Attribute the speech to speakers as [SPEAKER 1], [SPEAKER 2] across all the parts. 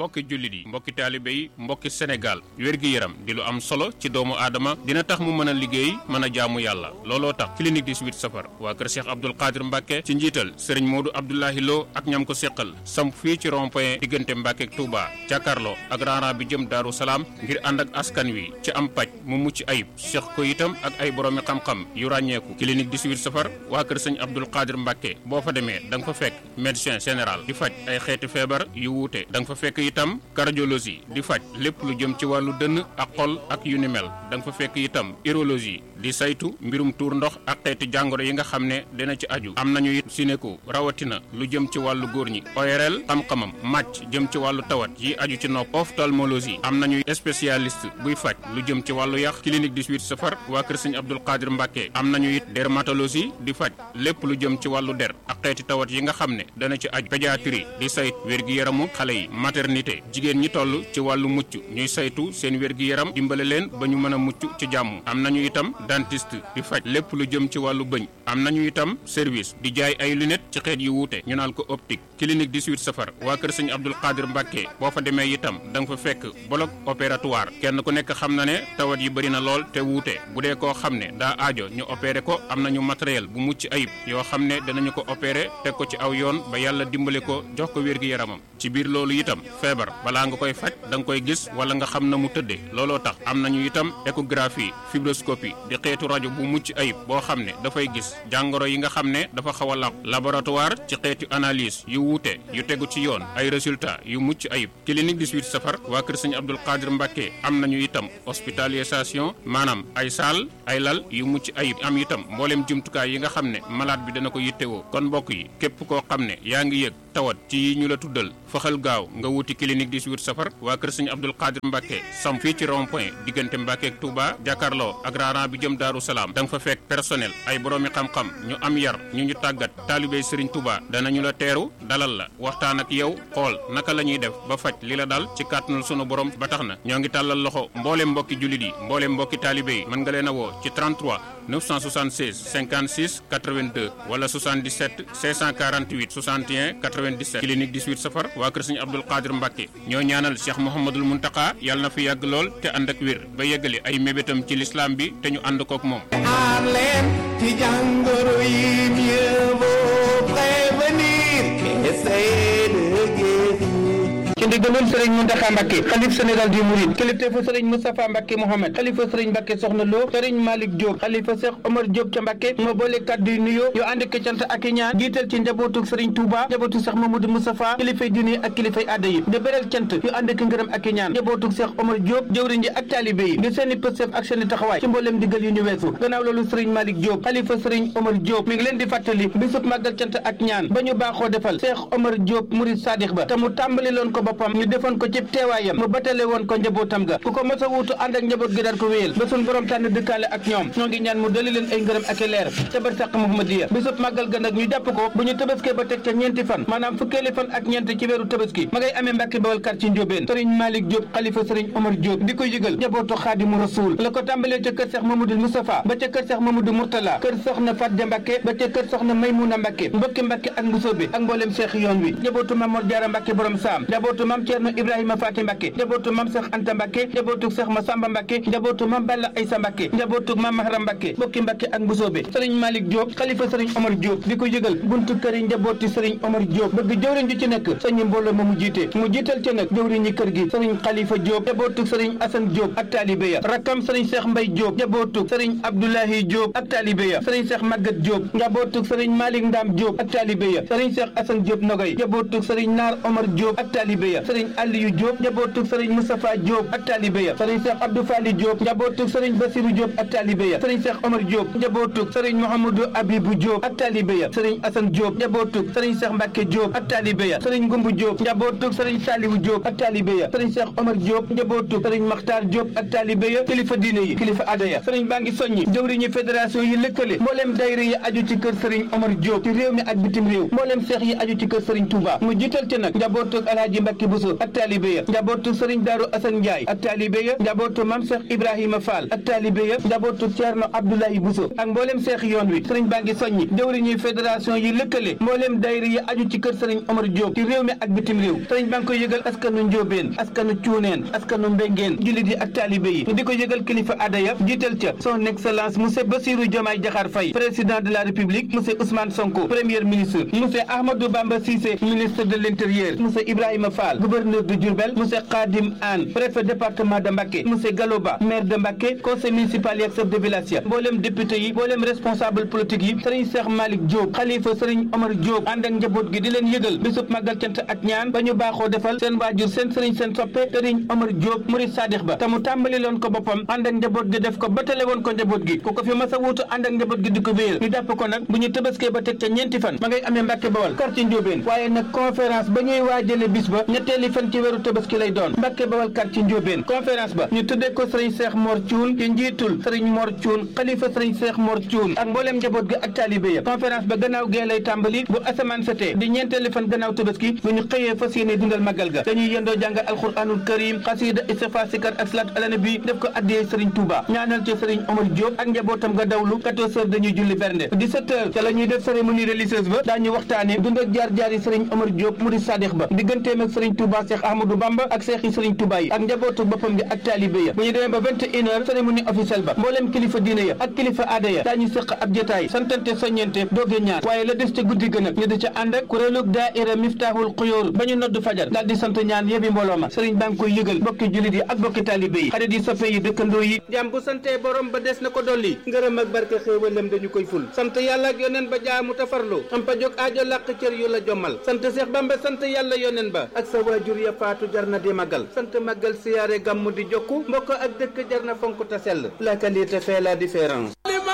[SPEAKER 1] mbokki jullit yi mbokki taalibe yi mbokki Sénégal wér-gi-yaram di lu am solo ci doomu aadama dina tax mu mën a liggéey mën a jaamu yàlla looloo tax clinique 18 safar waa kër Cheikh Abdoul Qadir Mbacke ci njiital Serigne Modou Abdoulahi Lo ak ñam ko seqal samp fii ci rond-point diggante Mbacke ak Touba jàkkaarloo ak raara bi jëm Daaru Salaam ngir ànd ak askan wi ci am paj mu mucc ayib seq ko itam ak ay boroomi xam-xam yu ràññeeku clinique 18 safar waa kër Serigne Abdoul Qadir Mbacke boo fa demee da nga fa fekk médecin général di faj ay xeeti feebar yu wuute da nga fa fekk itam cardiologie di faj lépp lu jëm ci wàllu dënn ak xol ak yu ni mel da nga fa fekk itam urologie di saytu mbirum tuur ndox ak xeeti jàngoro yi nga xam ne dina ci aju am nañu it sinéko rawatina lu jëm ci wàllu góor ñi ORL xam-xamam màcc jëm ci wàllu tawat yi aju ci nopp ophtalmologie am nañu spécialiste buy faj lu jëm ci wàllu yax clinique 18 safar waa kër Serigne Abdoul Qadir Mbacke am nañu it dermatologie di faj lépp lu jëm ci wàllu der ak xeeti tawat yi nga xam ne dana ci aju pédiatrie di sayt wér-gi-yaramu xale yi maternité jigéen ñi toll ci wàllu mucc ñuy saytu seen wér-gi-yaram dimbale leen ba ñu mën a mucc ci jàmm am nañu itam dentiste di faj lépp lu jëm ci wàllu bëñ am nañu itam service di jaay ay lunettes ci xeet yu wuute ñu naan ko optique clinique 18 safar waa kër Serigne Abdoul Qadir Mbacke boo fa demee itam da nga fa fekk bloc opératoire kenn ku nekk xam na ne tawat yi bëri na lool te wuute bu dee koo xam ne daa aajo ñu opéré ko am nañu matériel bu mucc ayib yoo xam ne danañu ko opéré teg ko ci aw yoon ba yàlla dimbale ko jox ko wér-gi-yaramam ci biir loolu itam feebar balaa nga koy faj da nga koy gis wala nga xam na mu tëddee looloo tax am nañu itam échographie fibroscopie di xeetu rajo bu mucc ayib boo xam ne dafay gis jàngoro yi nga xam ne dafa xaw a làqu laboratoire ci xeetu analyse yu wuute yu tegu ci yoon ay résultats yu mucc ayib clinique 18 safar waa kër Serigne Abdoul Qadir Mbacke am nañu itam hospitalisation maanaam ay saal ay lal yu mucc ayib am itam mbooleem jumtukaay yi nga xam ne malade bi dana ko yittewoo kon mbokk yi képp koo xam ne yaa ngi yëg tawat ci yi ñu la tuddal faxal gaaw nga wuti clinique 18 safar waa kër Serigne Abdoul Qadir Mbacke sam fii ci rond-point diggante Mbacke ak Touba jàkkaarloo ak raara bi jëm Daaru Salaam da nga fa fekk personnel ay boroomi xam-xam ñu am yar ñu tàggat taalibey Serigne Touba danañu la teeru dalal la waxtaan ak yow xool naka la ñuy def ba faj li la dal ci kàttanul sunu borom ba tax na ñoo ngi tàllal loxo mbooleem mbokki jullit yi mbooleem mbokki taalibe yi mën nga leen a woo ci 33 976 56 82 wala 77 648 61 97 clinique 18 safar waa kër Serigne Abdoul Qadir Mbacke ñoo ñaanal Cheikh Mouhamadoul Mountakha yàlla na fi yàgg lool te ànd ak wér ba yeggale ay mébétam ci l'islam bi te ñu ànd kook moom.
[SPEAKER 2] aar leen ci jàngoro yi mieux vaut prévenir qu'essayer de guérir.
[SPEAKER 3] ci ndigalul Serigne Mountakha Mbacke xalif général du Mouride kilifteefu Serigne Moustapha Mbacke Mohamed xalifa Serigne Mbacke Soxna Lo Serigne Malick Diop xalifa Cheikh Omar Diop ca Mbacke moo boole kàddu yu nuyoo yu ànd ak cant ak ñaan jiital ci njabootu Serigne Touba njabootu Cheikh Mamadou Moustapha kilifay diine ak kilifay aada yi di beral cant yu ànd ak ngërëm ak ñaan njabootu Cheikh Omar Diop jëwriñ ji ak taalibe yi di seeni pësëf ak seeni taxawaay ci mboolem digal yu ñu weesu gannaaw loolu Serigne Malick Diop xalifa Serigne Omar Diop mi ngi leen di fàttali bisub màggal cant ak ñaan ba ñu baaxoo defal Cheikh Omar Diop Mouride Sadikh ba te mu tàmbali loon ko boppam ñu defoon ko ci teewaayam mu batale woon ko njabootam ga ku ko mos a wuutu ànd ak njaboot gi daal ko wéyal ba suñ borom tànn dëkkaale ak ñoom ñoo ngi ñaan mu dali leen ay ngërëm ak i leer ca barsàq Muhammadiya bisub màggal ga nag ñu jàpp ko bu ñu tabaskee ba teg ca ñeenti fan maanaam fukkeeli fan ak ñeent ci weeru tabaski ma ngay amee Mbàkke Bawal kar ci Njóobeen Serigne Malick Diop xalifa Serigne Omar Diop di ko yëgal njabootu Xaadimu Rasuul la ko tàmbalee ca kër Cheikh Mamadou Moustapha ba ca kër Cheikh Mamadou Mourtala kër soxna Fadja Mbàkke ba ca kër soxna Maymuna Mbàkke mbokki Mbàkke ak Mbusoobe ak mboolem Cheikh yoon wi njabootu Mamor Jaara Mbàkke borom saam njabootu Mam Ceerno Ibrahima Faati Mbàkke njabootu Mam Cheikh Anta Mbàkke njabootu Cheikh Massamba Mbàkke njabootu Mam Balla Aysa Mbàkke njabootu Mam Mahram Mbàkke mbokki Mbàkke ak Mbusoobe Serigne Malick Diop xalifa Serigne Omar Diop di ko yëgal buntu kër yi njabooti Serigne Omar Diop bëgg jëwriñ ju ci nekk sañu mbooloo ma mu jiite mu jiital ca nag jëwriñ ñi kër gi Serigne Khalifa Diop njabootu Serigne Assane Diop ak taalibe ya rakkam Serigne Cheikh Mbaye Diop njabootu Serigne Abdoulahi Diop ak taalibe ya Serigne Cheikh Maguette Diop njabootu Serigne Malick Ndam Diop ak taalibe ya Serigne Cheikh Assane Diop Nogay njabootu Serigne Naar Omar Diop ak taalibe ya Serigne Aliou Diop njabootu Serigne Moustapha Diop ak taalibe ya Serigne Cheikh Abdou Fali Diop njabootu Serigne Bassirou Diop ak taalibe ya Serigne Cheikh Omar Diop njabootu Serigne Mouhamadou Abibou Diop ak taalibe ya Serigne Assane Diop njabootu Serigne Cheikh Mbacke Diop ak taalibe ya Serigne Ngumbu Diop njabootu Serigne Saliou Diop ak taalibe ya Serigne Cheikh Omar Diop njabootu Serigne Makhtar Diop ak taalibe ya kilifa diine yi kilifa aada ya Serigne baa ngi soññi jëwriñu fédération yi lëkkale mbooleem dayra yi aju ci kër Serigne Omar Diop ci réew mi ak bitim réew mbooleem seex yi aju ci kër Serigne Touba mu jiital ci nag njabootu Alhaji Mbacke Mbacke Bousso ak taalibe ya njabootu sëriñ Daaru Assane Ndiaye ak taalibe ya njabootu Mame Cheikh Ibrahima Fall ak taalibe ya njabootu Thierno Abdoulaye Bousso ak mboolem seex yoon wi sëriñ baa ngi soññi jëwriñuy fédération yi lëkkale mboolem daayira yi aju ci kër sëriñ Omar Diop ci réew mi ak bitim réew sëriñ baa ngi koy yëgal askanu Njóobeen askanu Cuuneen askanu Mbengeen jullit yi ak taalibe yi ñu di ko yëgal kilifa aada ya jiital ca son excellence monsieur Bassirou Diomaye Diakhar Faye président de la République monsieur Ousmane Sonko premier ministre monsieur Ahmadou Bamba Cissé ministre de l'Intérieur monsieur Ibrahima Fall gouverneur de Diourbel monsieur Khadim Anne préfet département de Mbacké monsieur Galoba maire de Mbacké conseil municipal yi ak chef de village ya mboolem député yi mboolem responsable politique yi sëriñ Cheikh Malick Diop xalifa sëriñ Omar Diop ànd ak njaboot gi di leen yëgal bisub màggal cant ak ñaan ba ñu baaxoo defal seen waajur seen sëriñ seen soppe sëriñ Omar Diop murid sadix ba te mu tàmbali loon ko boppam ànd ak njaboot gi def ko ba tale woon ko njaboot gi ku ko fi mas a wuutu ànd ak njaboot gi di ko wéyal ñu jàpp ko nag bu ñu tëbaskee ba teg ca ñeenti fan ma ngay amee Mbacké Bawal quartier Ndiobène waaye nag conférence ba ñuy waajale bis ba ñetteeli fan ci weeru tëbaski lay doon Mbacké Bawal quartier Ndiobène conférence ba ñu tuddee ko sëriñ Cheikh Mor Thioune ci njiitul sëriñ Mor Thioune xalifa sëriñ Cheikh Mor Thioune ak mbooleem njaboot gi ak taalibe ya conférence ba gannaaw gee lay tàmbali bu asamaan setee di ñeenteeli fan gannaaw tëbaski bu ñu xëyee fas yéene dundal màggal ga dañuy yendoo jàng alxuraanul karim xasida istighfar sikar ak salaatu ala nabi def ko addiyee sëriñ Touba ñaanal ci sëriñ Omar Diop ak njabootam nga dawlu 14 heures dañuy julli bernde 17 heures ca la ñuy def cérémonie religieuse ba daañu waxtaane dund ak jaar-jaar yi sëriñ Omar Diop murid sadix ba digganteem ak sëriñ Touba Cheikh Ahmadou Bamba ak seex yi sëriñ Touba yi ak njabootu boppam gi ak taalibe ya bu ñu demee ba 21 heures cérémonie officielle ba mbooleem kilifa diine ya ak kilifa aada ya daañu sëq ab jotaay santante soññente dooge ñaan waaye la des ca guddi gën ak ñu di ca ànd ak kuréelug daaira Miftahul Xuyoor ba ñu nodd fajar daal di sant ñaan yebi mbooloo ma sëriñ baa ngi koy yëgal bokki jullit yi ak bokki taalibe yi xarit yi soppe yi dëkkandoo yi jaam bu sante borom ba des na ko dolli ngërëm ak barke xéewalem dañu koy ful sant yàlla ak yoneen ba jaamu tafarlu am pa jóg aajo làq cër yu la jommal sant Seex Bamba sant yàlla yoneen ba ak sa waajur ya faatu jar na di màggal sant màggal siyaare gàmmu di jokku mbokk ak dëkk jar na fonk ta sell la qualité fait la différence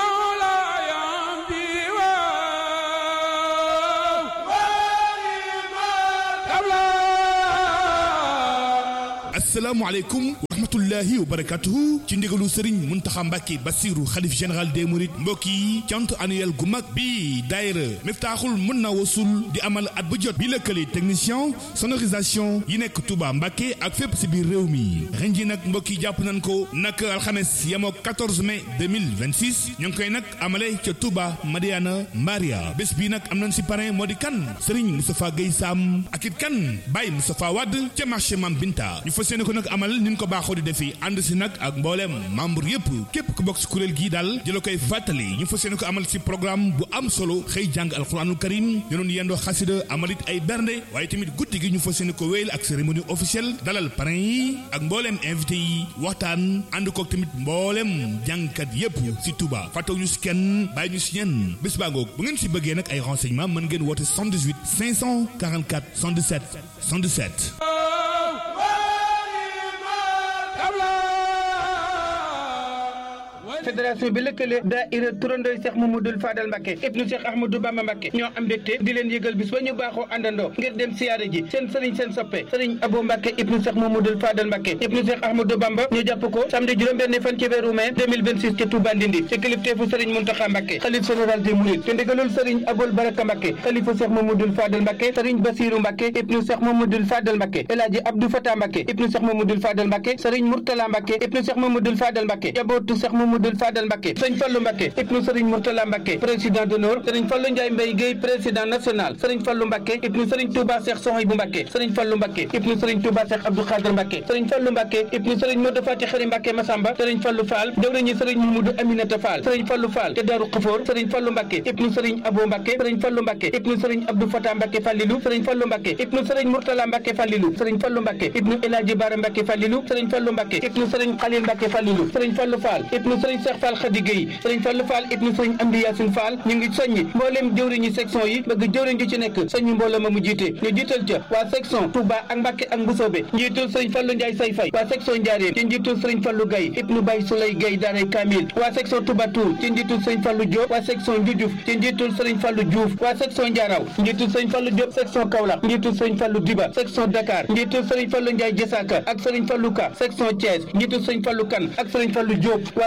[SPEAKER 4] asalaamaaleykum wa rahmatullahi wa barakatuhu ci ndigalu Serigne Mountakha Mbacké Bassirou xalif général des mourides mbokk yi cant annuel gu mag bi daayira Miftahul Munna Wasul di amal at bu jot bi lëkkale technicien sonorisation yi nekk Touba Mbacké ak fépp si biir réew mi ren ji nag mbokk yi jàpp nañ ko nag alxames yemoo 14 mai 2026 ñu ngi koy nag amale ca Touba Madiana Mbaria bés bi nag am nañ si parrain moo di kan Serigne Moustapha Gueye Sam ak it kan Baye Moustapha Wade ca marché Mam Binta ñu fas yéene ko nag amal ni ñu ko baaxoo di defi ànd si nag ak mbooleem membre yëpp képp ku bokk si kuréel gii daal di la koy fàttali ñu fas yéene ko amal si programme bu am solo xëy jàng alxuraanul karim ñu doon yendoo xasida amalit ay bernde waaye tamit guddi gi ñu fas yéene ko wéyal ak cérémonie officielle dalal parrain yi ak mbooleem invité yi waxtaan ànd kook tamit mbooleem jàngkat yëpp si Touba fàttewu ñu si kenn bàyyi ñu si ñenn bés baa ngoog bu ngeen si bëggee nag ay renseignements mën ngeen woote 78 544 117 117
[SPEAKER 3] fédération bi lëkkale daayira turandooy Cheikh Mamadou Fadal Mbacké ibnu Cheikh Ahmadou Bamba Mbacké ñoo am mbégte di leen yëgal bis ba ñu baaxoo àndandoo ngir dem siyaare ji seen sëriñ seen soppe sëriñ Abo Mbacké ibnu Cheikh Mamadou Fadal Mbacké ibnu Cheikh Ahmadou Bamba ñu jàpp ko samedi juróom-benn fan ci weeru mai 2026 ci Touba Ndindi ci kilifteefu sëriñ Mountakha Mbacké xalif général des mourides ci ndigalul sëriñ Abol Baraka Mbacké xalifa Cheikh Mamadou Fadal Mbacké sëriñ Bassirou Mbacké ibnu Cheikh Mamadou Fadal Mbacké El Hadji Abdou Fatah Mbacké ibnu Cheikh Mamadou Fadal Mbacké sëriñ Mourtala Mbacké ibnu Cheikh Mamadou Fadal Mbacké jabootu Cheikh Mamadou Fadal Mbacké sëriñ Fallou Mbacké ibnu sëriñ Mourtala Mbacké président d'honneur sëriñ Fallou Ndiaye Mbaye Guèye président national sëriñ Fallou Mbacké ibnu sëriñ Touba Cheikh Sohaybou Mbacké sëriñ Fallou Mbacké ibnu sëriñ Touba Cheikh Abdou Khadr Mbacké sëriñ Fallou Mbacké ibnu sëriñ Modou Fati Khari Mbacké Massamba sëriñ Fallou Fall jawriñu sëriñ Mamadou Aminata Fall sëriñ Fallou Fall te Darou Khafor sëriñ Fallou Mbacké ibnu sëriñ Abo Mbacké sëriñ Fallou Mbacké ibnu sëriñ Abdou Fatah Mbacké Fallilou sëriñ Fallou Mbacké ibnu sëriñ Mourtala Mbacké Fallilou sëriñ Fallou Mbacké ibnu El Hadji Bara Mbacké Fallilou sëriñ Fallou Mbacké ibnu sëriñ Khalil Mbacké Fallilou sëriñ Fallou Fall ibnu sëriñ Cheikh Fall Khady Gueye sëriñ Fallou Fall ibnu sëriñ Amdi Yacine Fall ñu ngi soññi mbooleem jëwriñu section yi bëgg jëwriñ ji ci nekk soññi mbooloo ma mu jiite ñu jiital ca waa section Touba ak Mbacké ak Mbusoobe njiitul sëriñ Fallou Ndiaye Say Fay waa section Ndiarème ci njiitul sëriñ Fallou Gaye ibnu Baye Souley Gaye daaray Kamil waa section Touba Toul ci njiitul sëriñ Fallou Diop waa section Ndioudiouf ci njiitul sëriñ Fallou Diouf waa section Ndiaraw njiitul sëriñ Fallou Diop section Kaolack njiitul sëriñ Fallou Diba section Dakar njiitul sëriñ Fallou Ndiaye Jessaka ak sëriñ Fallou Ka section Thiès njiitul sëriñ Fallou Kane ak sëriñ Fallou Diop waa section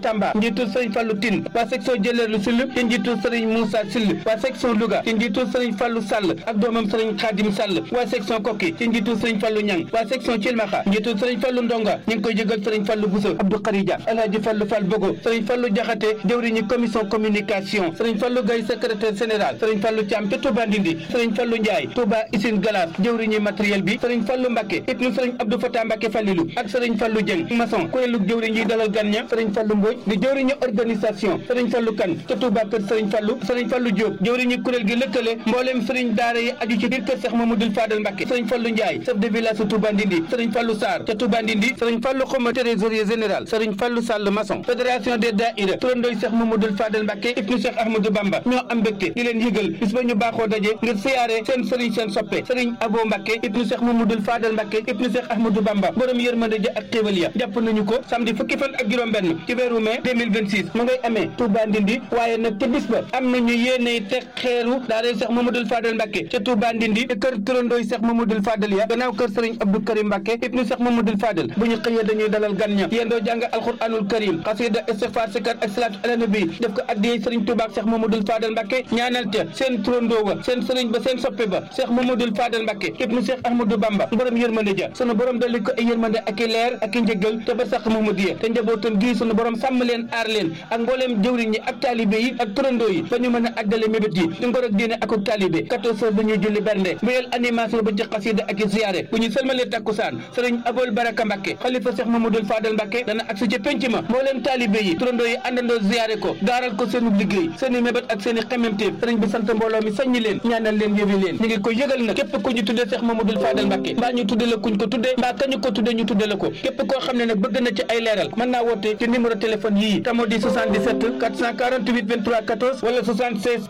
[SPEAKER 3] Tamba njiitul sëriñ Fallou Tine waa section Jëleerlu Sill ci njiitul sëriñ Moussa Sill waa section Louga ci njiitul sëriñ Fallou Sall ak doomam sëriñ Khadim Sall waa section Koki ci njiitul sëriñ Fallou Ñang waa section Cilmaxa njiitul sëriñ Fallou Ndonga ñu ngi koy jégal sëriñ Fallou Bousso Abdou Kharija Alhaji Fallou Fall Bogo sëriñ Fallou Diakhaté jëwriñu commission communication sëriñ Fallou Gaye secrétaire général sëriñ Fallou Thiam ca Touba Ndindi sëriñ Fallou Ndiaye Touba Isine Galas jëwriñu matériel bi sëriñ Fallou Mbacké ibnu sëriñ Abdou Fatah Mbacké Fallilu ak sëriñ Fallou Dieng maçon kuréelu jëwriñ yi dalal gan ña sëriñ Fallou Mbodj di jëwriñu organisation sëriñ Fallou Kane ca Touba kër sëriñ Fallou Diop jëwriñu kuréel gi lëkkale mbooleem sëriñ daara yi aju ci biir kër Cheikh Mamadou Fadal Mbacké sëriñ Fallou Ndiaye chef de village su Touba Ndindi sëriñ Fallou Sarr ca Touba Ndindi sëriñ Fallou Xoma trésorier général sëriñ Fallou Sall maçon fédération des daïra turandooy Cheikh Mamadou Fadal Mbacké ibnu Cheikh Ahmadou Bamba ñoo am mbégte di leen yëgal bis ba ñu baaxoo daje ngir siyaare seen sëriñ seen soppe sëriñ Abo Mbacké ibnu Cheikh Mamadou Fadal Mbacké ibnu Cheikh Ahmadou Bamba borom yërmande ja ak xéewal ya jàpp nañu ko samedi fukki fan ak juróom-benn ci weeru mai 2026 mu ngay amee Touba Ndindi waaye nag ca bis ba am nañu yéeney teg xeeru daara Cheikh Mamadou Fadal Mbacké ca Touba Ndindi te kër turandooy Cheikh Mamadou Fadal ya gannaaw kër sëriñ Abdou Karim Mbacké ibnu Cheikh Mamadou Fadal bu ñu xëyee dañuy dalal gan ña yéendoo jàng alxuraanul karim xasida istighfar sikar ak salaatu ala nabi def ko addiyee sëriñ Touba ak Cheikh Mamadou Fadal Mbacké ñaanal ca seen turandoo ba seen sëriñ ba seen soppe ba Cheikh Mamadou Fadal Mbacké ibnu Cheikh Ahmadou Bamba borom yërmande ja sunu borom dolli ko ay yërmande ak i leer ak i njëggal te ba sax Mamadou te njabootam gi sunu borom sàmm leen aar leen ak mbooleem jëwriñ ñi ak taalibe yi ak turandoo yi ba ñu mën a àggale mébét yi di ngor ak diine ak taalibe 14 heures dañuy julli bernde mbéyal animation ba ci xasida ak i ziyaare bu ñu sëlmalee takkusaan sëriñ Abol Baraka Mbacké xalifa Cheikh Mamadou Fadal Mbacké dana agsi ci penc ma mbooleem taalibe yi turandoo yi àndandoo ziyaare ko gaaral ko seenu liggéey seeni mébét ak seeni xememteef sëriñ bi sant mbooloo mi saññi leen ñaanal leen yëwi leen ñu ngi ko yëgal nag képp ku ñu tuddee Cheikh Mamadou Fadal Mbacké mbaa ñu tudde la kuñ ko tuddee mbaa kañu ko tuddee ñu tudde la ko képp koo xam ne nag bëgg na ci ay leeral mën naa woote ci numéro téléphone yii tamo di 77 448 23 14 wala 76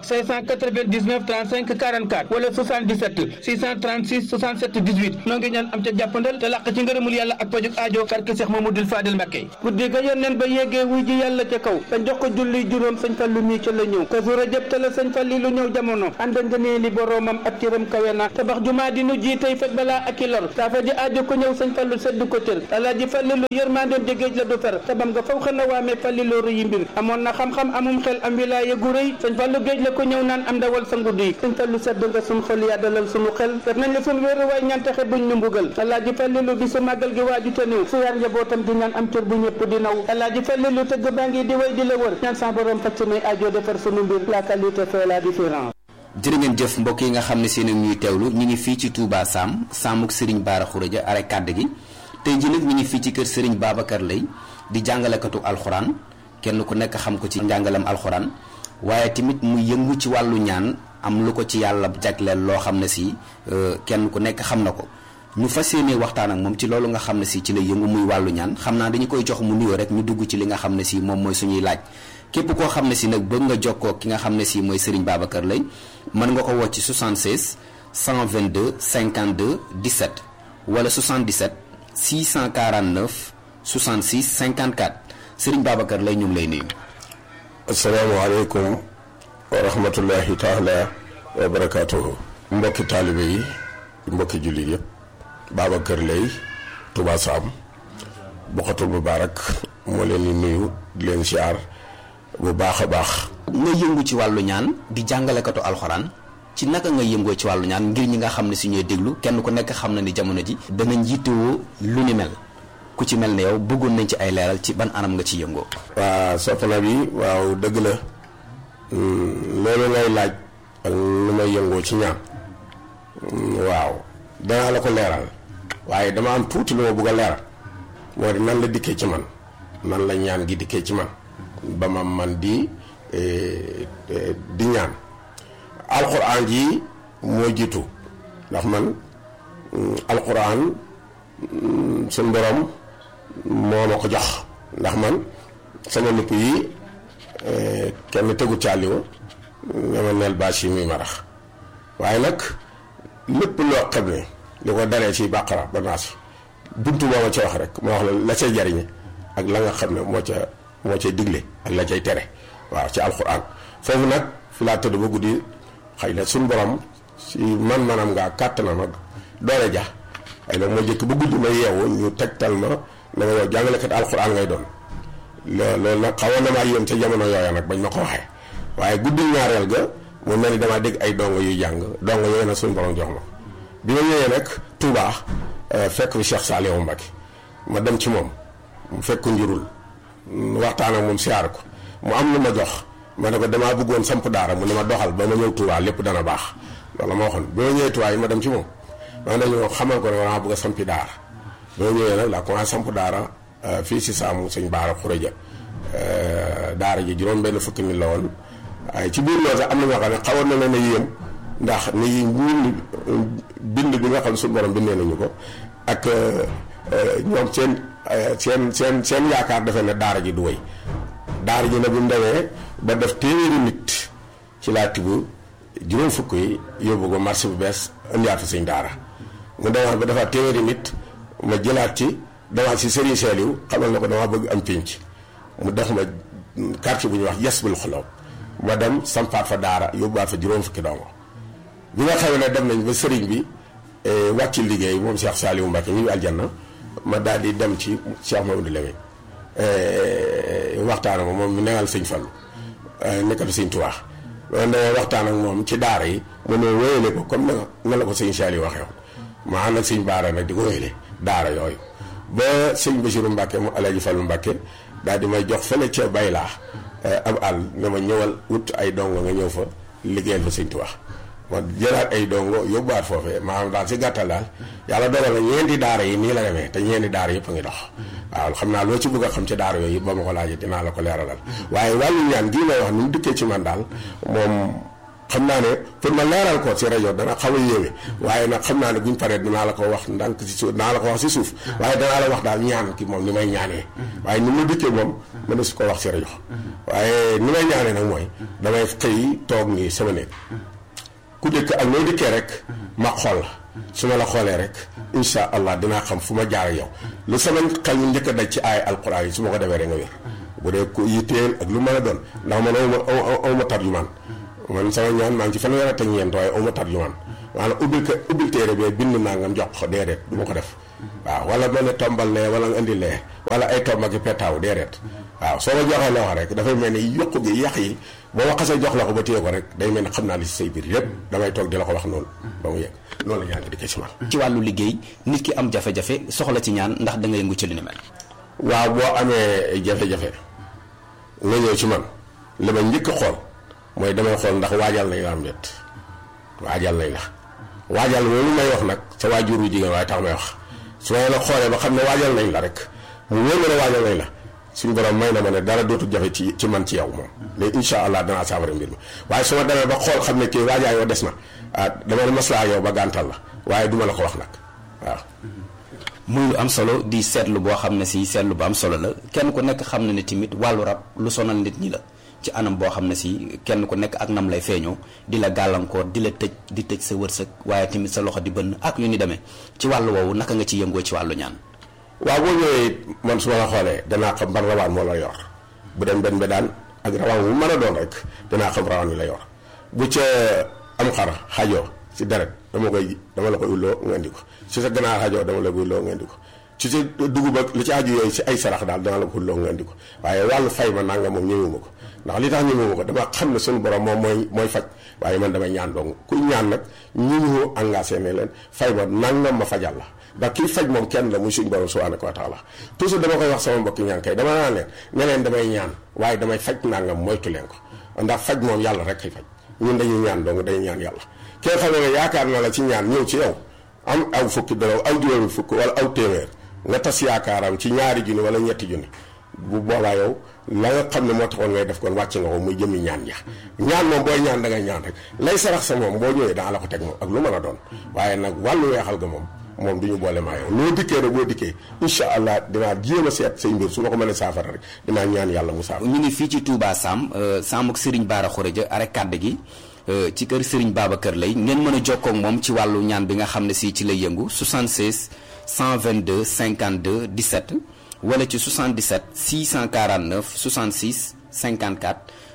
[SPEAKER 3] 699 35 44 wala 77 636 67 18 noo ngi ñaan am ca jàppandal te làq ci ngërëmul yàlla ak pajuk aajo karke Cheikh Mamadou Fadal Mbacké guddi ga yónneen ba yéegee wuy ji yàlla ca kaw te jox ko julli juróom sëñ Fallu mii ca la ñëw Kazu Rajab te la sëñ Falli lu ñëw jamono ànd ngënee li boroomam ak cëram kawe na tabax jumaa di nu ji tey fekk balaa ak i lor saafa ji aajo ko ñëw sëñ Fallu seddu ko cër Alaaji Falli lu yërmandeem ji géej la du fer tabam nga faw xën a waamee Falli loo rëyi mbir amoon na xam-xam amum xel am wilaaya gu rëy sëñ Fallu géej la ko ñëw naan am ndawal sa nguddi yi sëñ Fallu sedd nga sun xol yaa dalal sunu xel def nañ la sun wéeru waay ñaan taxe buñ nu mbugal Alaaji Falli lu bi su màggal gi waaju te niw su yar njabootam di ñaan am cër bu ñëpp di naw Alaaji Falli lu tëgg baa ngi di way di la wër ñaan sa borom faj sunuy aajo defar sunu mbir la qualité fait la différence.
[SPEAKER 5] jërë ngeen jëf mbokk yi nga xam ne seen ñuy teewlu ñu ngi fii ci Touba Sam Samuk Serigne Bara Khourédia are kàdd gi tey ji nag ñu ngi fii ci kër Serigne Babacar Lay di jàngalekatu alxuraan kenn ku nekk xam ko ci njàngalam alxuraan waaye tamit mu yëngu ci wàllu ñaan am lu ko ci yàlla jagleel loo xam ne si kenn ku nekk xam na ko ñu fas yéene waxtaan ak moom ci loolu nga xam ne si ci la yëngu muy wàllu ñaan xam naa dañu koy jox mu nuyoo rek ñu dugg ci li nga xam ne si moom mooy suñuy laaj képp koo xam ne si nag bëgg nga jokkoo ki nga xam ne si mooy Serigne Babacar Lay mën nga ko woo ci 76 122 52 17 wala 77 649 66 54 Serigne Babacar Lay ñu ngi lay nuyu.
[SPEAKER 6] asalaamaaleykum wa rahmatullahi taala wa barakaatuhu. mbokki taalibe yi mbokki jullit yëpp Babacar Lay Touba Sam Bokhatul Moubarak moo leen di nuyu di leen siyaar bu baax a baax.
[SPEAKER 5] nga yëngu ci wàllu ñaan di jàngalekatu alxuraan ci naka nga yëngoo ci wàllu ñaan ngir ñi nga xam ne si ñooy déglu kenn ku nekk xam na ni jamono ji danañ yittewoo lu ni mel ku ci mel ne yow bëggoon nañ ci ay leeral ci ban anam nga ci yëngoo.
[SPEAKER 6] waa soppana bi waaw dëgg la loolu lay laaj ak lu may yëngoo ci ñaan waaw danaa la ko leeral waaye dama am tuuti lu ma bëgg a leeral moo di nan la dikkee ci man nan la ñaan gi dikkee ci man ba ma man di ñaan alxuraan ji moo jiitu ndax man alxuraan suñ borom moo ma ko jox ndax man sama nupp yi kenn tegu caaliwa dama neel bâche yi muy marax waaye nag lépp loo xam ne li ko daree ci bàqara ba naas buntu boo ma ca wax rek ma wax la cay jariñe ak la nga xam ne moo cay digle ak la cay tere waaw ci alxuraan foofu nag fi laa tëdd ba guddi xëy na suñ borom si man-manam ngaa kàttanam ak doole ja xëy na moo jëkk ba guddi ma yeewu ñu tegtal ma ne ma yow jàngalekat alxuraan ngay doon loolu nag xawoon na maa yéem ca jamono yooya nag bañ ma ko waxee waaye guddi ñaareel ga mu mel ni damaa dégg ay dongo yuy jàng dongo yooyu nag suñu borom jox ma bi ma ñëwee nag Touba fekk fi Cheikh Saliou Mbacké ma dem ci moom mu fekk njurul waxtaan ak moom siyaar ko mu am lu ma jox ma ne ko damaa bëggoon samp daara mu ne ma doxal ba ma ñëw Touba lépp dana baax loolu ma waxoon bi ma ñëwee Touba yi ma dem ci moom ma dañu xamal ko ne damaa bëgg a sampi daara bi ma ñëwee nag laa commencé samp daara fii si saamu sëñ Baara Xureja daara ji juróom benn fukki nit la woon waaye ci biir loolu sax am na ñoo xam ne xawoon na leen a yéem ndax ni bind bi nga xam ne suñu borom bindee nañu ko ak ñoom seen yaakaar defe ne daara ji du wéy daara ji nag bu mu demee ba def téeméeri nit ci laa tibb juróom fukk yi yóbbu ko marché bu bees indiwaat fa sëñ daara mu demaat ba dafa téeméeri nit ma jëlaat ci demaat si Serigne Saliou xamal na ko dama bëgg am pénc mu def ma quartier bu ñuy wax Yasbul Xulaw ma dem sampaat fa daara yóbbuwaat fa juróom fukki dongo bi nga xam ne dem nañ ba sëriñ bi wàcc liggéey moom Cheikh Saliou Mbacké ñu ngi aljanna ma daal di dem ci Cheikh Mamadou Lamine waxtaan ak moom mu newal sëñ Fallu nekkal sëñ Tuubaa man damay waxtaan ak moom ci daara yi mu ne wéyale ko comme na la ko sëñ Saliou waxee woon ma ànd ak sëñ Baara nag di ko wéyale daara yooyu ba sëñ Bassirou Mbacké mu Alaaji Fallu Mbacké daal di may jox fële ca Baylaa ab àll ne ma ñëwal wut ay dongo nga ñëw fa liggéeyal fa sëñ Tuubaa ma jëlaat ay dongo yóbbuwaat foofee maanaam daal si gàttal daal yàlla dogal na ñeenti daara yi nii la demee te ñeenti daara yëpp a ngi dox waaw xam naa loo ci bëgg a xam ci daara yooyu ba ma ko laajee dinaa la ko leeralal waaye wàllu ñaan gii may wax ni mu dikkee ci man daal moom xam naa ne pour ma leeral ko ci rajo dana xaw a yéeme waaye nag xam naa ne buñ paree dinaa la ko wax ndànk si suuf dinaa la ko wax si suuf waaye danaa la wax daal ñaan ki moom ni may ñaanee waaye ni mu dikkee moom mën na si ko wax si rajo waaye ni may ñaanee nag mooy damay xëy toog nii sama néeg ku dëkk ak noo dikkee rek ma xool la su ma la xoolee rek insha allah dinaa xam fu ma jaar ak yow lu sama xel ñu njëkk a daj ci aay alquran yi su ma ko defee rek nga wér bu dee ku yitteel ak lu mën a doon ndax man awma tarjumaan man sama ñaan maa ngi ci fanweer ak ñeent waaye awma tarjumaan maanaam ubbil téere bee bind naa nga jox ko déedéet du ma ko def waaw wala mel ne tombal lee wala nga indi lee wala ay tomb ak petaaw déedéet waaw soo ma joxee loo xam rek dafay mel ni yokku gi yàq yi boo ma xasee jox la ko ba téye ko rek day mel ni xam naa li si say biir yépp damay toog di la ko wax noonu ba mu yegg noonu la ñaan gi dikkee ci man.
[SPEAKER 5] ci wàllu liggéey nit ki am jafe-jafe soxla ci ñaan ndax da nga yëngu ci li ni mel.
[SPEAKER 6] waaw boo amee jafe-jafe nga ñëw ci man li ma njëkk a xool mooy damay xool ndax waajal nañ la am déet waajal nañ la waajal loolu may wax nag sa waajuru jigéen waaye tax may wax su ma la xoolee ba xam ne waajal nañ la rek mu wóor ma ne waajal nañ la suñu borom may na ma ne dara dootul jafe ci man ci yow moom mais incha allah danaa saafara mbir mi waaye su ma demee ba xool xam ne kii waajaay yoo des na dama ne maslaa yow ba gàntal la waaye duma la ko wax nag waaw.
[SPEAKER 5] muy lu am solo di seetlu boo xam ne si seetlu bu am solo la kenn ku nekk xam na ne tamit wàllu rab lu sonal nit ñi la ci anam boo xam ne si kenn ku nekk ak nam lay feeñoo di la gàllankoor di la tëj sa wërsëg waaye tamit sa loxo di bënn ak yu ni demee ci wàllu woowu naka nga ci yëngoo ci wàllu ñaan.
[SPEAKER 6] waaw boo ñëwee man su ma la xoolee danaa xam ban rawaan moo la yor bu dem benn daan ak rawaan bu mën a doon rek danaa xam rawaan yi la yor bu ca am xar xajoo si deret dama la koy ulloo nga indi ko si sa ganaar xajoo dama la koy ulloo nga indi ko ci sa dugub ak li ci aju yooyu si ay sarax daal dama la ko ulloo nga indi ko waaye wàllu fay ma nanga moom ñëwuma ko ndax li tax ñëwuma ko dama xam ne suñu borom moom mooy faj waaye man damay ñaan dong kuy ñaan nag ñu engagé ne leen fay ma nangam ma fajal la ndax kii faj moom kenn la muy suñu borom subhanahu wa taala toujours dama koy wax sama mbokki ñaan kay dama naan leen ne leen damay ñaan waaye damay faj nangam moytu leen ko ndax faj moom yàlla rek kay faj ñun dañuy ñaan dong dañuy ñaan yàlla kenn xam ne yaakaar na la ci ñaan ñëw ci yow am aw fukki dara aw juróomi fukk wala aw téeméer nga tas yaakaaram ci ñaari junni wala ñetti junni bu boobaa yow la nga xam ne moo taxoon ngay def kon wàcc nga ko muy jëmi ñaan ja ñaan moom booy ñaan da ngay ñaan rek lay sarax sa moom boo ñëwee daa la ko teg moom ak lu mën a doon waaye nag wàllu weexal ga moom du ñu boole maa yow loo dikkee rek boo dikkee incha allah dinaa jéem a seet say mbir su ma ko mënee saafara rek dinaa ñaan yàlla mu saafara.
[SPEAKER 5] ñu ngi fii ci Touba Sam ak Serigne Bara Khourédia arrêt kàdd gi ci kër Serigne Babacar Lay ngeen mën a jokkoo ak moom ci wàllu ñaan bi nga xam ne si ci lay yëngu 76 122 52 17 wala ci 77 649 66 54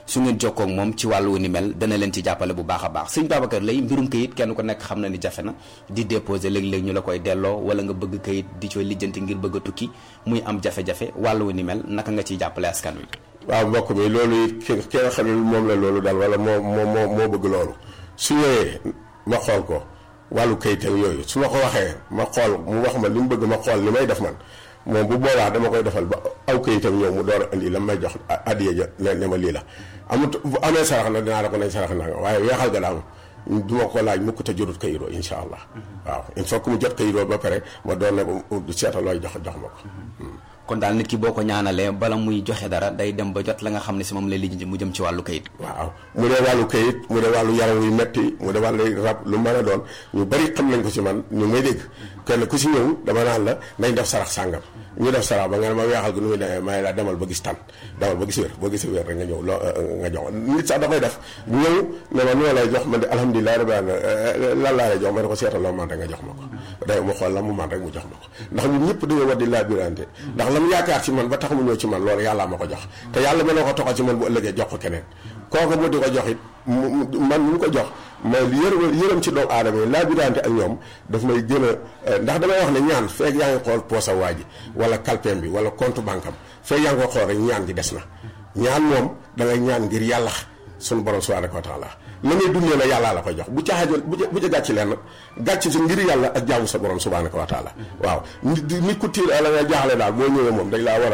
[SPEAKER 5] su ngeen jokkoo ak moom ci wàllu ni mel dana leen ci jàppale bu baax a baax sëñ Babacar Lay mbirum kayit kenn ku nekk xam na ni jafe na di déposer léeg-léeg ñu la koy delloo wala nga bëgg kayit di ci lijjanti ngir bëgg a tukki muy am jafe-jafe wàllu ni mel naka nga ciy jàppale askan wi.
[SPEAKER 6] waaw mbokk mi loolu it ki nga xam ne moom la loolu daal wala moo bëgg loolu su ñëwee ma xool ko wàllu kayitam yooyu su ma ko waxee ma xool mu wax ma li mu bëgg ma xool li may def man moom bu boobaa dama koy defal ba aw kayitam ñëw mu door a indi la may jox addiya ja ne ma lii la amut bu amee sarax na dinaa la ko nañ sarax na waaye weexal ga daam du ma ko laaj mukk te jotut kayitoo insha allah waaw il faut que mu jot kayitoo ba pare ma doon ne ko seetal looy jox ma ko.
[SPEAKER 5] kon daal nit ki boo ko ñaanalee bala muy joxe dara day dem ba jot la nga xam ne si moom lay lijjanti mu jëm ci wàllu kayit.
[SPEAKER 6] waaw mu dee wàllu kayit mu dee wàllu yaram yu metti mu dee wàllu rab lu mën a doon ñu bari xam nañ ko ci man ñu may dégg kenn ku si ñëw dama naan la nañ def sarax sàngam ñu def sarax ba nga ne ma weexal gi nu muy demee may la demal ba gis tan demal ba gis wér boo gisee wér rek nga ñëw nga jox nit sax da koy def ñëw ne ma noo lay jox man de alhamdulilah rabbil alamin lan laa lay jox ma ne ko seetal loo man rek nga jox ma ko day mu xool la mu man rek mu jox ma ko ndax ñun ñëpp dañoo war di laabirante ndax la mu yaakaar ci man ba tax mu ñëw ci man loolu yàllaa ma ko jox te yàlla mën na ko toxal ci man bu ëllëgee jox ko keneen kooku mu di ko jox it man mu ko jox mais yërëm ci doomu aadama yi laabirante ak ñoom daf may gën a ndax damay wax ne ñaan feeg yaa ngi xool poosa waa ji wala kalpeem bi wala compte banque am feeg yaa ngi ko xool rek ñaan gi des na ñaan moom da ngay ñaan ngir yàlla sunu borom subhanahu wa taala la ngay dundee la yàllaa la koy jox bu caaxaajal bu ca gàcc leen gàcc si ngir yàlla ak jaamu sa borom subhanahu wa taala waaw nit ku tiir la nga jaaxle daal boo ñëwee moom dañ laa war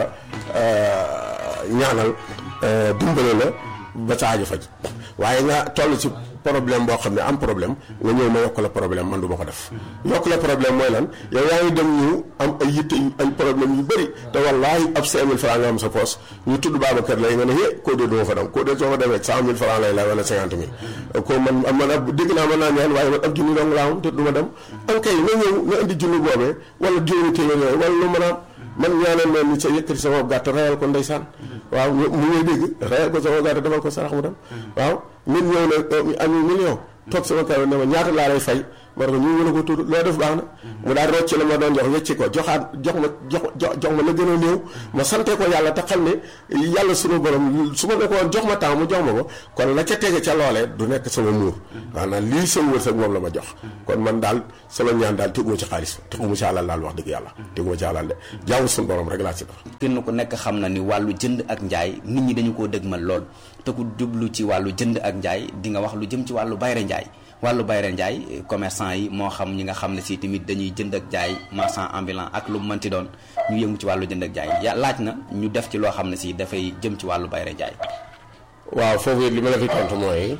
[SPEAKER 6] a ñaanal dimbale la ba sa aajo faj waaye nga toll ci problème boo xam ne am problème nga ñëw ma yokk la problème man du ma ko def yokk la problème mooy lan yow yaa ngi dem ñu am ay yitte ay problème yu bëri te wallaahi ab 5000 francs nga am sa poos ñu tudd Babacar Lay nga ne koo dee duma fa dem koo dee soo fa demee 100000 francs lay la wala 50000 ko man ab dégg naa mën naa ñaan waaye man ab junni dong laa am te du ma dem am kay nga ñëw nga indi junni boobee wala juróomi téeméer yooyu wala lu mën a am man ñaanal leen ni sa yëkkati sama gàtt rayal ko ndeysaan waaw mu ngay dégg rayal ko sama gàtt defal ko sarax mu dem waaw nit ñëw ne am million toog sama kaw ne ma ñaata laa lay fay ma ne ko ñu mën a ko tudd loo def baax na mu daal rocc la ma doon jox wecci ko jox ma la gën a néew ma sante ko yàlla te xam ne yàlla sunu borom su ma ne ko jox ma temps mu jox ma ko kon la ca tege ca loolee du nekk sama muur maanaam lii sama wërsëg moom la ma jox kon man daal sama ñaan daal teguma ci xaalis teguma ci alal daal wax dëgg yàlla teguma ci alal de jaamu sunu borom rek laa ci def.
[SPEAKER 5] kenn ku nekk xam na ni wàllu jënd ak njaay nit ñi dañu koo dëgmal lool te ku jublu ci wàllu jënd ak njaay di nga wax lu jëm ci wàllu bayre njaay wàllu bayre njaay commerçant yi moo xam ñi nga xam ne si tamit dañuy jënd ak jaay marchand ambulant ak lu mu mënti doon ñu yëngu ci wàllu jënd ak jaay laaj na ñu def ci loo xam ne si dafay jëm ci wàllu bayre njaay.
[SPEAKER 6] waaw foofu li ma la fi tontu mooy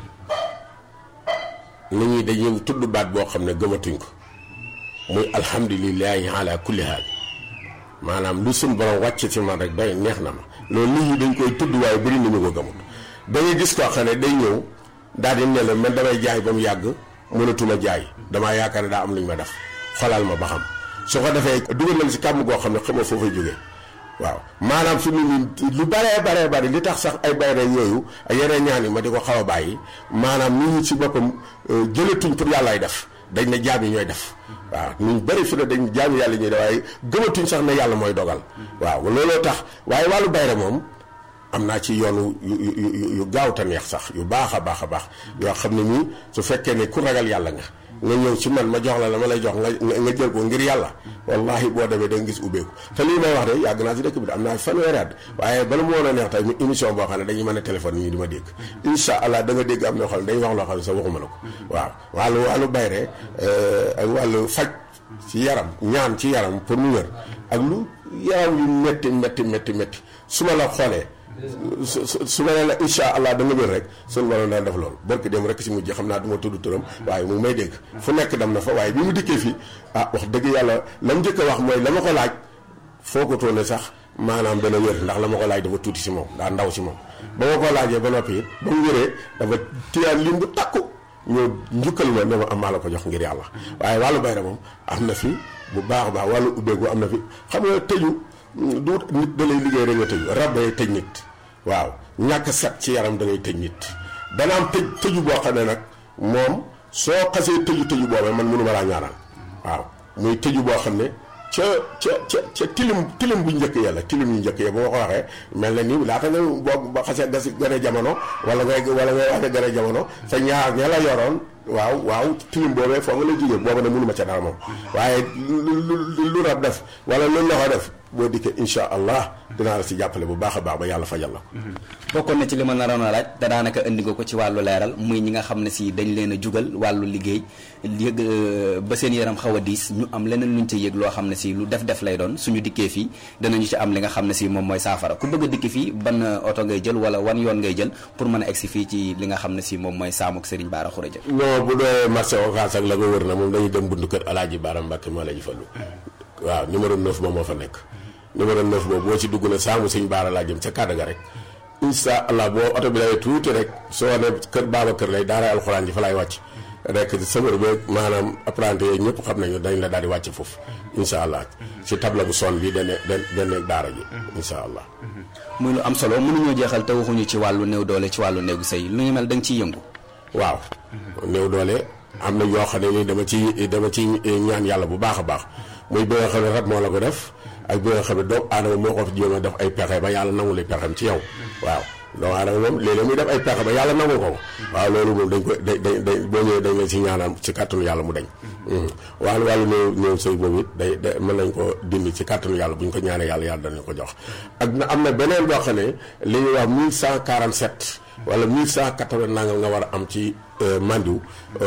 [SPEAKER 6] nit ñi dañuy tudd baat boo xam ne gëmatuñ ko muy alhamdulilahi ala kulli haal maanaam lu suñ borom wàcc ci man rek doy neex na ma loolu nit ñi dañ koy tudd waaye bëri nañu ko gëmut da ngay gis koo xam ne day ñëw daal di ne la man damay jaay ba mu yàgg mënatuma jaay damaa yaakaar ne daa am lu ñu ma def xolal ma ba xam su ko defee dugal nañ si kàmm goo xam ne xamoo foo fay jógee waaw maanaam fi mu nii lu baree bari li tax sax ay bayre yooyu ay yeneen ñaan yi ma di ko xaw a bàyyi maanaam nit ñi ci boppam jëlatuñ pour yàllaay def dañ ne jaam yi ñooy def waaw ñu bëri fi ne dañ jaam yàlla ñuy def waaye gëmatuñ sax ne yàlla mooy dogal waaw looloo tax waaye wàllu bayre moom am naa ci yoonu yu gaaw te neex sax yu baax a baax yoo xam ne nii su fekkee ne ku ragal yàlla nga ñëw ci man ma jox la ma lay jox nga jël ko ngir yàlla wallahi boo demee da nga gis ubbeeku te lii may wax de yàgg naa ci dëkk bi de am naa fanweeri at waaye bala mu woon a neex tey émission boo xam ne dañuy mën a téléphone yi di ma dégg incha allah da nga dégg am na xam ne dañuy wax loo xam ne sax waxuma la ko waaw wàllu bayre ak wàllu faj ci yaram ñaan ci yaram pour mu wér ak lu yaram yu métti su ma la xoolee su ma nee la incha allah da nga wér rek sunu borom daan def loolu barki dem rek si mujj xam naa du ma tudd turam waaye mu may dégg fu nekk dem na fa waaye bi mu dikkee fii wax dëgg yàlla la mu njëkk a wax mooy la ma ko laaj foo ko toone sax maanaam dana wér ndax la ma ko laaj dafa tuuti si moom daa ndaw si moom ba ma ko laajee ba noppi it ba mu wéree dafa tiyaan lim bu takku ñëw njukkal ma ne ma am maa la ko jox ngir yàlla waaye wàllu bayra moom am na fi bu baax a baax wàllu ubbeeku am na fi xam nga tëju du nit da lay liggéey rek nga tëju rab day tëj nit waaw ñàkk set ci yaram da ngay tëj nit dana am tëju boo xam ne nag moom soo xasee tëju boobee man mënu ma laa ñaanal waaw muy tëju boo xam ne ca tilim bu njëkk ya la tilim yu njëkk ya boo ko waxee mel na ni laata nga boo ba xasee gën a jamono wala ngay wax ne gën a jamono sa ñaar ña la yoroon waaw tilim boobee foo nga la jógee booba ne mënu ma ca dara moom waaye lu rab def wala lu loxo def boo dikkee insha allah dinaa la si jàppale bu baax a baax ba yàlla fajal la ko.
[SPEAKER 5] bokkoon na ci li ma naroon a laaj te daanaka indi nga ko ci wàllu leeral muy ñi nga xam ne si dañ leen a jugal wàllu liggéey yëg ba seen yaram xaw a diis ñu am leneen luñ ca yëg loo xam ne si lu def lay doon suñu dikkee fii danañu ci am li nga xam ne si moom mooy saafara ku bëgg a dikki fii ban oto ngay jël wala wan yoon ngay jël pour mën a egsi fii ci li nga xam ne si moom mooy saamuk Serigne Bara Khourédia.
[SPEAKER 6] non bu dee marché Ocass ak la ko wër na moom dañuy dem buntu kër Alaaji Bara Mbàkke moo la ji fallu waaw numéro 9 moom moo fa nekk numéro 9 boobu boo ci dugg na saamu Serigne Bara laa jëm ca kàddu ga rek insha allah boo oto bi lay tuuti rek soo ne kër Babacar lay daara alxuraan ji fa lay wàcc rek sëmër ba maanaam apprenti yooyu ñëpp xam nañu dañ la daal di wàcc foofu insha allah si table bu son bi dane daara ji insha allah.
[SPEAKER 5] muy lu am solo mënuñoo jeexal te waxuñu ci wàllu néew doole ci wàllu néegu sëy lu ñu mel da nga ciy yëngu.
[SPEAKER 6] waaw néew doole am na yoo xam ne ni dama ci ñaan yàlla bu baax a baax muy bi nga xam ne rab moo la ko def ak bi nga xam ne doomu aadama moo ko jéem a def ay pexe ba yàlla nangu li pexem ci yow waaw doomu aadama moom léeg-léeg muy def ay pexe ba yàlla nangu ko waaw loolu moom dañ ko boo ñëwee dañ leen ci ñaanal ci kàttanu yàlla mu dañ waaye wàllu néew sëy boobu it day mën nañ ko dindi ci kàttanu yàlla bu ñu ko ñaanee yàlla danañ ko jox ak na am na beneen boo xam ne li ñuy wax 1147 wala 1180 nangam nga war a am ci mandiw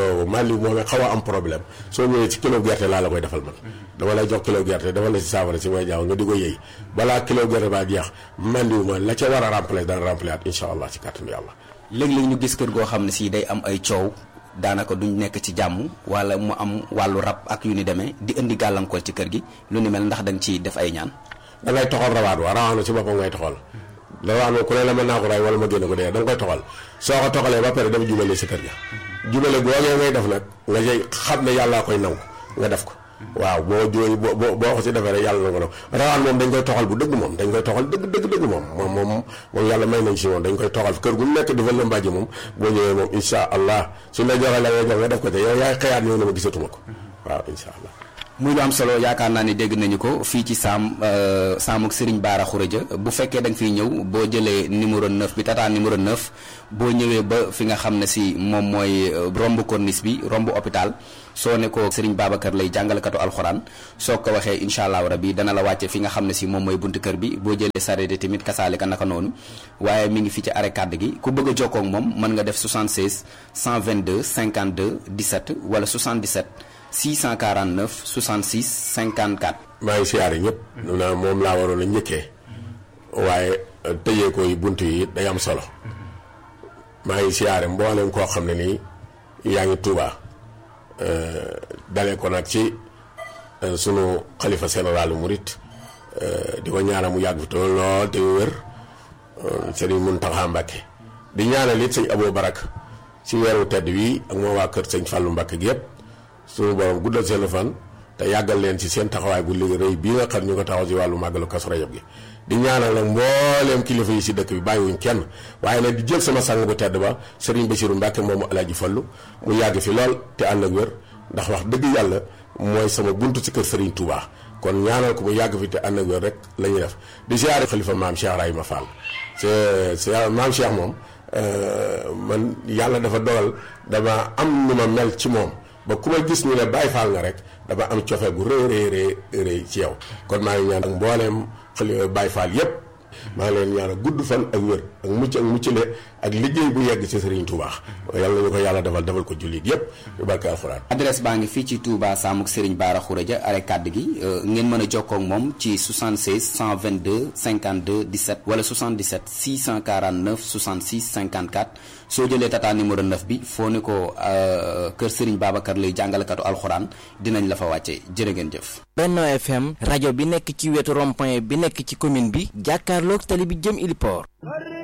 [SPEAKER 6] moom xaw a am problème soo ñëwee ci kilo gerte laa la koy defal man dama lay jox kilo gerte dafa la ci saafara si may jaaw nga di ko yëy balaa kilo gerte baa jeex mandiw ma la ca war a remplacer dana remplacer insha allah ci kàttanu yàlla.
[SPEAKER 5] léeg-léeg ñu gis kër goo xam ne si day am ay coow daanaka duñ nekk ci jàmm wala mu am wàllu rab ak yu ni demee di indi gàllankoor ci kër gi lu ni mel ndax da nga ciy def ay ñaan.
[SPEAKER 6] da ngay toxal rawaat si boppam ngay toxal rawaan moom ku ne la mën naa ko ray wala ma génne ko dee da nga koy toxal soo ko toxalee ba pare dafa jubale si kër ga jubale googee ngay def nag nga jëy xam ne yàllaa koy nangu nga def ko waaw boo ko si defee rek yàlla na ko nangu rawaan moom dañ koy toxal bu dëgg moom dañ koy toxal dëgg moom yàlla may nañ si moom dañ koy toxal kër gu nekk di fa lëmbaaji moom boo ñëwee moom insha allah suñ la joxee la ngay jox nga def ko te yow yaay xëyaat ñëw na ma gisatuma ko waaw insha allah.
[SPEAKER 5] muy lu am solo yaakaar naa ni dégg nañu ko fii ci saamuk Serigne Bara Khourédia bu fekkee da nga fiy ñëw boo jëlee numéro 9 bi tata numéro 9 boo ñëwee ba fi nga xam ne si moom mooy romb corniche bi romb hôpital soo ne ko Serigne Babacar lay jàngalekatu alxuraan soo ko waxee incha allah rabi dana la wàcce fi nga xam ne si moom mooy buntu kër bi boo jëlee sareet tamit kasaalika naka noonu waaye mi ngi fi ci arrêt kàdd gi ku bëgg a jokkoo ak moom mën nga def 76 122 52 17 wala 77 649 66 54.
[SPEAKER 6] maa ngi siyaare ñëpp. na moom laa waroon a njëkkee waaye tëjee ko yi bunt yi day am solo maa ngi siyaare mboolem koo xam ne nii yaa ngi Touba dalee ko nag ci sunu xalifa général Mouride di ko ñaanal mu yàgg fi tool lool te wér Serigne Mountakha Mbacké di ñaanal it sëñ Abou Barak ci weeru tedd wi ak moo waa kër sëñ Fallou Mbacké gi yëpp. suñu borom guddal seen fan te yàggal leen ci seen taxawaay bu liggéey rëy bii nga xam ñu ko taxaw ci wàllu màggalu Kazu Rajab gi di ñaanal nag mbooleem kilifa yi si dëkk bi bàyyiwuñ kenn waaye nag di jël sama sang bu tedd ba Serigne Bassirou Mbacke moomu Alaaji Fallu mu yàgg fi lool te ànd ak wér ndax wax dëgg yàlla mooy sama buntu ci kër Serigne Touba kon ñaanal ko mu yàgg fi te ànd ak wér rek la ñuy def di ziare xalifa maam Cheikh Rahima Fall c'est maam Cheikh moom man yàlla dafa dogal dama am nu ma mel ci moom ba ku ma gis ñu ne Baay Faal nga rek dama am cofe gu rëy ci yow kon maa ngi ñaan ak mbooleem xale Baay Faal yépp maa ngi leen ñaan ak gudd fan ak wér ak muccale ak liggéey bu yegg ci Serigne Touba yàlla nañu ko yàlla defal ko jullit yépp yu barke alxuraan.
[SPEAKER 5] adresse baa ngi fii ci Touba Samuk Serigne Bara Khourédia arrêt kàdd gi ngeen mën a jokkoo ak moom ci 76 122 52 17 wala 77 649 66 54 soo jëlee tata numéro 9 bi foo ne ko kër Serigne Babacar lay jàngalekatu alxuraan dinañ la fa wàcce jërë ngeen jëf.
[SPEAKER 7] Benno FM rajo bi nekk ci wetu rond-point bi nekk ci commune bi jàkkaarloog tali bi jëm Ili Port.